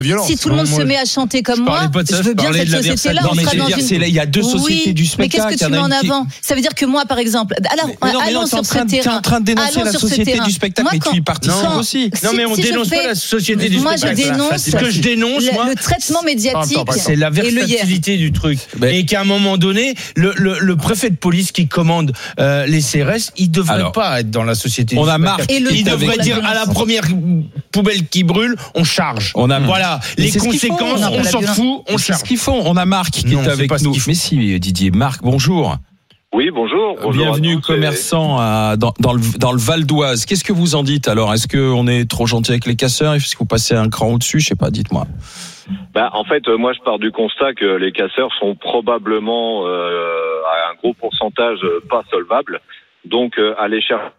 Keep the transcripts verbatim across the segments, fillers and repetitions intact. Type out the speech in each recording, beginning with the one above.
Violence. Si tout le monde non, se moi, met à chanter comme je moi, pas de ça, je veux bien cette cette société-là. On sera dans une... Il y a deux sociétés oui, du spectacle. Mais qu'est-ce que tu mets en avant ? Ça veut dire que moi, par exemple, alors, mais non, mais allons non, sur en ce train de, terrain. T'es en train de dénoncer Allons la sur ce société terrain. du spectacle, Moi, mais quand- tu y participes Non. aussi. Non, mais on Si- si je dénonce fais- pas la société du Moi, je spectacle. dénonce Ce que je dénonce, le, moi, le traitement médiatique. Attends, attends, c'est la et le hier. versatilité du truc. Mais- Et qu'à un moment donné, le, le, le préfet de police qui commande euh, les C R S, il devrait Alors, pas être dans la société on du a spectacle. Marc Et le Il temps devrait pour la dire à la violence. première poubelle qui brûle, on charge. On a Voilà, Mais les c'est ce qu'ils font. conséquences, Non, pas on la s'en violence. fout, on C'est charge. ce qu'ils font. On a Marc qui Non, est c'est avec pas ce nous. qu'ils font. Mais si, Didier. Marc, bonjour. Oui, bonjour. bonjour Bienvenue, à tous. commerçant à, dans, dans, le, dans le Val d'Oise. Qu'est-ce que vous en dites alors ? Est-ce qu'on est trop gentil avec les casseurs ? Est-ce que vous passez un cran au-dessus ? Je sais pas, dites-moi. Bah, en fait, euh, moi, je pars du constat que les casseurs sont probablement euh, à un gros pourcentage euh, pas solvables. Donc, euh, aller chercher.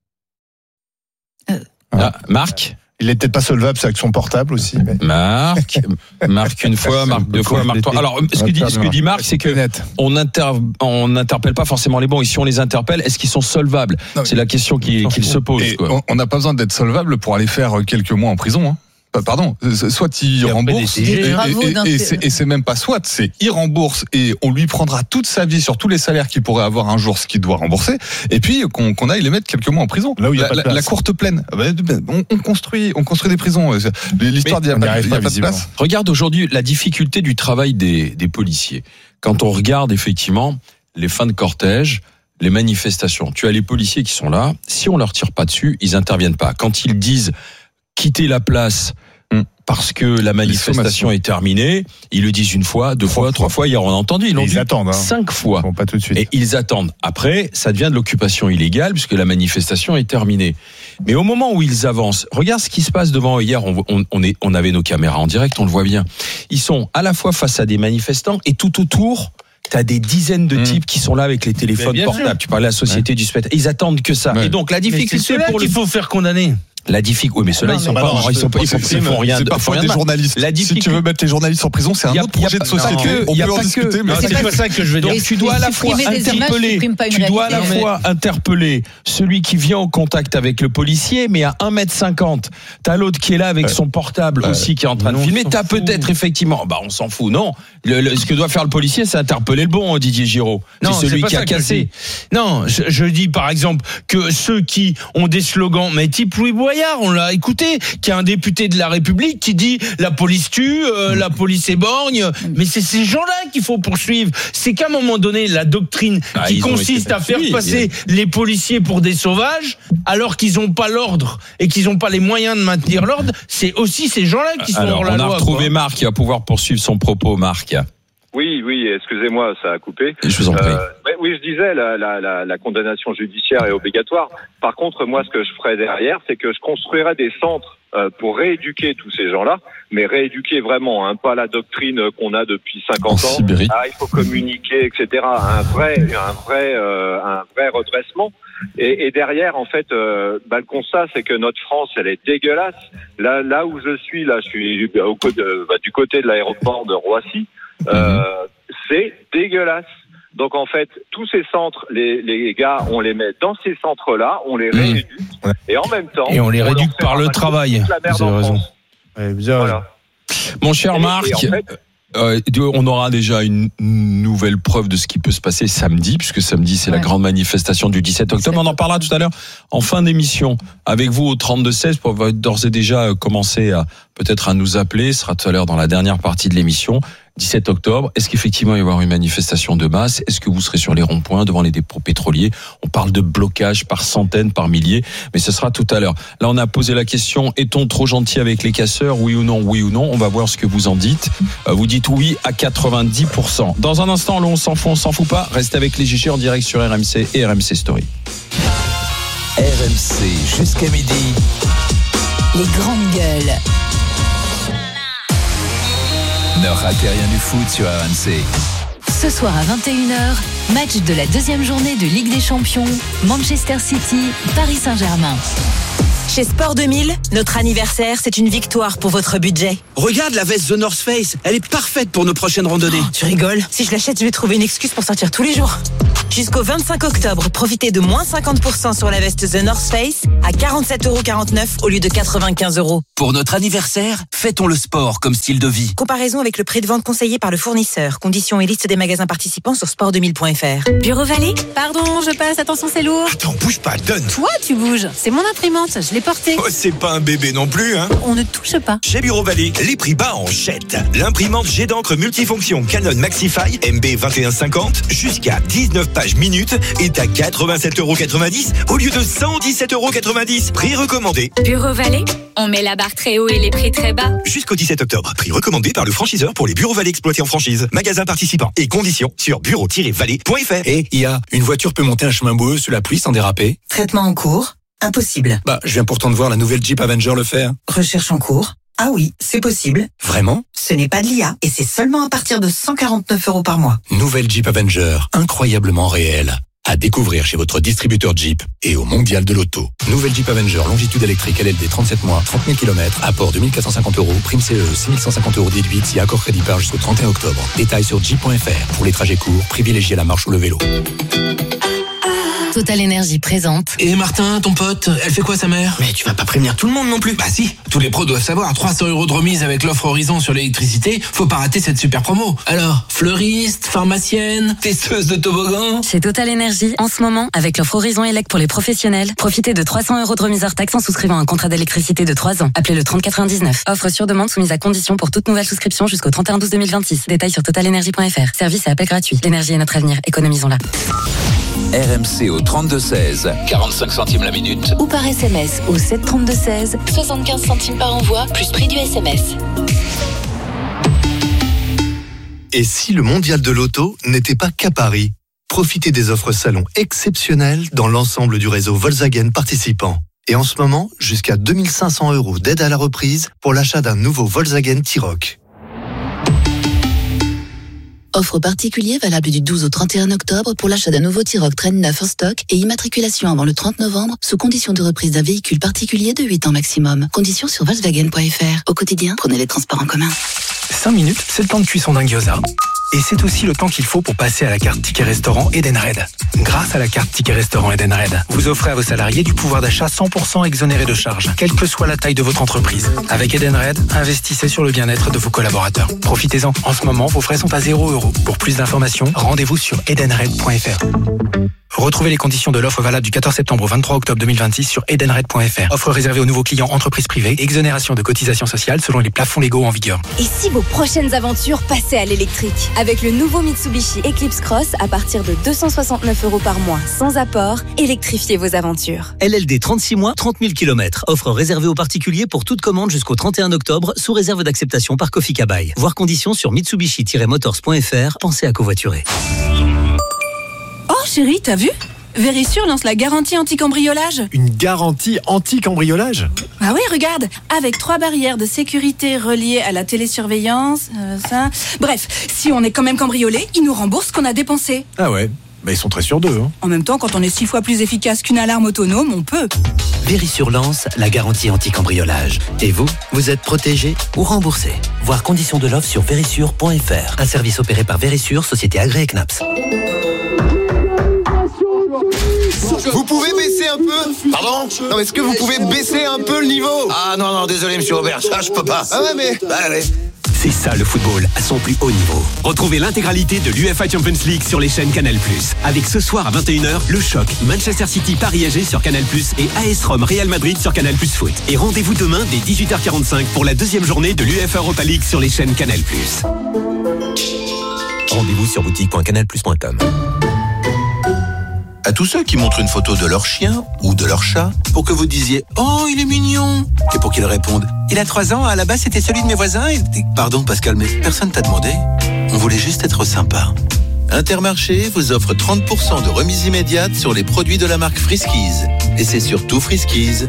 Ah, Marc ? Il est peut-être pas solvable, c'est avec son portable aussi. Mais... Marc, Marc une fois, Marc deux fois, Marc trois. Alors, ce que dit, ce que dit Marc, c'est que net. on inter, on n'interpelle pas forcément les bons. Et si on les interpelle, est-ce qu'ils sont solvables ? Non, mais- C'est la question qui, qu'il se pose. Et Quoi. on- on n'a pas besoin d'être solvable pour aller faire quelques mois en prison. Hein. Euh, Pardon, euh, soit il après rembourse des et, T G. et- Bravo et- d'un et fait. c'est, et c'est même pas soit, c'est il rembourse et on lui prendra toute sa vie sur tous les salaires qu'il pourrait avoir un jour, ce qu'il doit rembourser, et puis qu'on, qu'on aille les mettre quelques mois en prison. Là où il y a la, pas de la- place. la courte plaine, Ah ben, on, on construit, on construit des prisons. L'histoire Mais d'il y a on n'y pas, arrive il y a pas, pas de visiblement. place. Regarde aujourd'hui la difficulté du travail des, des policiers. Quand on regarde effectivement les fins de cortège, les manifestations, tu as les policiers qui sont là. Si on leur tire pas dessus, ils interviennent pas. Quand ils disent quitter la place parce que la manifestation est terminée, ils le disent une fois, deux fois, trois fois. Hier, on a entendu, ils l'ont Ils dit attendent, hein. cinq fois. Bon, pas tout de suite. Et ils attendent. Après, ça devient de l'occupation illégale puisque la manifestation est terminée. Mais au moment où ils avancent, regarde ce qui se passe devant eux. Hier. On, on, on, est, on avait nos caméras en direct, on le voit bien. Ils sont à la fois face à des manifestants et tout autour, t'as des dizaines de Mmh. types qui sont là avec les téléphones bien portables. sûr. Tu parlais de la société du spectacle. Ils attendent que ça. Ouais. Et donc la Mais c'est difficulté ceux-là pour le qu'il faut faire condamner. la difficulté. Oui, mais ceux-là, Non, ils sont mais pas, non, ils sont pas, ils font, C'est- ils font rien. C'est de- font parfois rien des de mal. journalistes. La Si difficulté- tu veux mettre les journalistes en prison, c'est un Y a- autre y a projet pas- de société. pas que- On y a peut en pas que- discuter, mais Non, C'est c'est pas ça que je veux dire. Donc tu dois à la fois supprimer des images interpeller, supprime pas une tu dois à la réalité. fois interpeller celui qui vient en contact avec le policier, mais à un mètre cinquante. T'as l'autre qui est là avec son portable aussi, qui est en train de Non, on filmer. s'en T'as fout. peut-être effectivement, bah on s'en fout, non. Le- le- ce que doit faire le policier, c'est interpeller le bon, Didier Giraud. Non, C'est celui pas qui a ça que je cassé. dis. Non, je, je dis par exemple que ceux qui ont des slogans, mais type Louis Boyard, on l'a écouté, qui est un député de la République qui dit la police tue, euh, la police est borgne, mais c'est ces gens-là qu'il faut poursuivre. C'est qu'à un moment donné, la doctrine Ah, qui ils ont consiste été à faire poursuivis. passer les policiers pour des sauvages, alors qu'ils n'ont pas l'ordre et qu'ils n'ont pas les moyens de maintenir l'ordre, c'est aussi ces gens-là qui sont Alors, hors la on a loi. retrouvé quoi. Marc qui va pouvoir poursuivre son propos, Marc. Oui, oui, excusez-moi, ça a coupé. Je vous en prie. Euh, mais oui, je disais, la, la, la, la condamnation judiciaire est obligatoire. Par contre, moi, ce que je ferais derrière, c'est que je construirais des centres euh, pour rééduquer tous ces gens-là, mais rééduquer vraiment, hein, pas la doctrine qu'on a depuis cinquante En ans. Sibérie. Ah, il faut communiquer, et cetera. Un vrai, un vrai, euh, un vrai redressement. Et, et derrière, en fait, euh, bah, le constat, c'est que notre France, elle est dégueulasse. Là, là où je suis, là, je suis au côté, bah, du côté de l'aéroport de Roissy. Euh, c'est dégueulasse. Donc en fait, tous ces centres, les, les gars, on les met dans ces centres-là, on les rééduque, Ouais. et en même temps, Et on les leur rééduque fait par le ramasser travail. toute la merde Vous avez en raison. France. Ouais, vous avez raison. Voilà. Mon cher Et- Marc, et en fait, Euh, on aura déjà une nouvelle preuve de ce qui peut se passer samedi, puisque samedi c'est Ouais. la grande manifestation du dix-sept octobre. On en parlera tout à l'heure en fin d'émission avec vous au trente-deux seize pour d'ores et déjà commencer à peut-être à nous appeler. Ce sera tout à l'heure dans la dernière partie de l'émission. dix-sept octobre, est-ce qu'effectivement il va y avoir une manifestation de masse ? Est-ce que vous serez sur les ronds-points devant les dépôts pétroliers ? On parle de blocage par centaines, par milliers, mais ce sera tout à l'heure. Là, on a posé la question, est-on trop gentil avec les casseurs ? Oui ou non, oui ou non. On va voir ce que vous en dites. Euh, vous dites oui à quatre-vingt-dix pour cent. Dans un instant, là, on s'en fout, on s'en fout pas. Restez avec les G G en direct sur R M C et R M C Story. R M C jusqu'à midi. Les grandes gueules. Ne ratez rien du foot sur R M C. Ce soir à vingt et une heures, match de la deuxième journée de Ligue des Champions, Manchester City, Paris Saint-Germain. Chez Sport deux mille, notre anniversaire, c'est une victoire pour votre budget. Regarde la veste The North Face, elle est parfaite pour nos prochaines randonnées. Oh, tu rigoles? Si je l'achète, je vais trouver une excuse pour sortir tous les jours. Jusqu'au vingt-cinq octobre, profitez de moins cinquante pour cent sur la veste The North Face à quarante-sept euros quarante-neuf au lieu de quatre-vingt-quinze euros. Pour notre anniversaire, fêtons le sport comme style de vie. Comparaison avec le prix de vente conseillé par le fournisseur. Conditions et liste des magasins participants sur sport deux mille point f r. Bureau Vallée. Pardon, je passe, attention c'est lourd. Attends, bouge pas, donne. Toi, tu bouges. C'est mon imprimante, je l'ai portée. Oh, c'est pas un bébé non plus, hein. On ne touche pas. Chez Bureau Vallée, les prix bas en jette. L'imprimante jet d'encre multifonction Canon Maxify M B vingt et un cinquante jusqu'à dix-neuf pages minutes est à quatre-vingt-sept euros quatre-vingt-dix au lieu de cent dix-sept euros quatre-vingt-dix. Prix recommandé. Bureau Vallée, on met la barre très haut et les prix très bas. Jusqu'au dix-sept octobre. Prix recommandé par le franchiseur pour les Bureaux Vallée exploités en franchise. Magasins participants et conditions sur bureau tiret vallée point f r. Et I A, une voiture peut monter un chemin boueux sous la pluie sans déraper? Traitement en cours. Impossible. Bah, je viens pourtant de voir la nouvelle Jeep Avenger le faire. Recherche en cours. Ah oui, c'est possible. Vraiment? Ce n'est pas de l'I A et c'est seulement à partir de cent quarante-neuf euros par mois. Nouvelle Jeep Avenger, incroyablement réelle. À découvrir chez votre distributeur Jeep et au Mondial de l'Auto. Nouvelle Jeep Avenger, longitude électrique L L D trente-sept mois, trente mille kilomètres, apport deux mille quatre cent cinquante euros, prime C E, six mille cent cinquante euros déduite si accord crédit par jusqu'au trente et un octobre. Détails sur jeep point f r. Pour les trajets courts, privilégiez la marche ou le vélo. Total Énergie présente. Et Martin, ton pote, elle fait quoi sa mère? Mais tu vas pas prévenir tout le monde non plus. Bah si, tous les pros doivent savoir. trois cents euros de remise avec l'offre Horizon sur l'électricité. Faut pas rater cette super promo. Alors, fleuriste, pharmacienne, testeuse de toboggan. Chez Total Énergie, en ce moment, avec l'offre Horizon Elect pour les professionnels, profitez de trois cents euros de remise hors taxe en souscrivant un contrat d'électricité de trois ans. Appelez le trente quatre-vingt-dix-neuf. Offre sur demande soumise à condition pour toute nouvelle souscription jusqu'au trente et un douze deux mille vingt-six. Détails sur total énergie point f r. Service et appel gratuit. L'énergie est notre avenir. Économisons-la. R M C au trente-deux seize, quarante-cinq centimes la minute. Ou par S M S au sept trente-deux seize, soixante-quinze centimes par envoi, plus prix du S M S. Et si le mondial de l'auto n'était pas qu'à Paris? Profitez des offres salon exceptionnelles dans l'ensemble du réseau Volkswagen participant. Et en ce moment, jusqu'à deux mille cinq cents euros d'aide à la reprise pour l'achat d'un nouveau Volkswagen T-Roc. Offre particulier valable du douze au trente et un octobre pour l'achat d'un nouveau T-Roc Traîne neuf en stock et immatriculation avant le trente novembre sous condition de reprise d'un véhicule particulier de huit ans maximum. Conditions sur volkswagen point f r. Au quotidien, prenez les transports en commun. cinq minutes, c'est le temps de cuisson d'un gyoza. Et c'est aussi le temps qu'il faut pour passer à la carte Ticket Restaurant Edenred. Grâce à la carte Ticket Restaurant Edenred, vous offrez à vos salariés du pouvoir d'achat cent pour cent exonéré de charges, quelle que soit la taille de votre entreprise. Avec Edenred, investissez sur le bien-être de vos collaborateurs. Profitez-en. En ce moment, vos frais sont à zéro euro. Pour plus d'informations, rendez-vous sur edenred point f r. Retrouvez les conditions de l'offre valable du quatorze septembre au vingt-trois octobre deux mille vingt-six sur edenred point f r. Offre réservée aux nouveaux clients entreprises privées, exonération de cotisations sociales selon les plafonds légaux en vigueur. Et si vos prochaines aventures passaient à l'électrique? Avec le nouveau Mitsubishi Eclipse Cross à partir de deux cent soixante-neuf euros par mois, sans apport, électrifiez vos aventures. L L D trente-six mois, trente mille kilomètres. Offre réservée aux particuliers pour toute commande jusqu'au trente et un octobre, sous réserve d'acceptation par Kofi Kabai. Voir conditions sur mitsubishi tiret motors point f r. Pensez à covoiturer. Oh chérie, t'as vu? Verisure lance la garantie anti-cambriolage. Une garantie anti-cambriolage? Ah oui, regarde, avec trois barrières de sécurité reliées à la télésurveillance, euh, ça... Bref, si on est quand même cambriolé, ils nous remboursent ce qu'on a dépensé. Ah ouais, bah ils sont très sûrs d'eux. Hein. En même temps, quand on est six fois plus efficace qu'une alarme autonome, on peut. Verisure lance la garantie anti-cambriolage. Et vous, vous êtes protégé ou remboursé? Voir conditions de l'offre sur verisure point f r. Un service opéré par Verisure, société agréée C N A P S. Vous pouvez baisser un peu? Pardon? Non, est-ce que vous pouvez baisser un peu le niveau? Ah non, non, désolé monsieur Aubert, ça je peux pas. Ah ouais, mais... Bah allez. C'est ça le football, à son plus haut niveau. Retrouvez l'intégralité de l'U E F A Champions League sur les chaînes Canal plus. Avec ce soir à vingt et une heures, le choc Manchester City Paris A G sur Canal plus et A S Rome Real Madrid sur Canal plus Foot. Et rendez-vous demain dès dix-huit heures quarante-cinq pour la deuxième journée de l'U E F A Europa League sur les chaînes Canal plus. Rendez-vous sur boutique point canal plus point com. À tous ceux qui montrent une photo de leur chien ou de leur chat pour que vous disiez « Oh, il est mignon !» et pour qu'ils répondent « Il a trois ans, à la base c'était celui de mes voisins et... » Pardon Pascal, mais personne t'a demandé. On voulait juste être sympa. Intermarché vous offre trente pour cent de remise immédiate sur les produits de la marque Friskies. Et c'est surtout Friskies.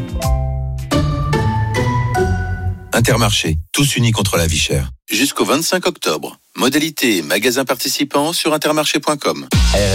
Intermarché, tous unis contre la vie chère. Jusqu'au vingt-cinq octobre. Modalité et magasins participants sur intermarché point com.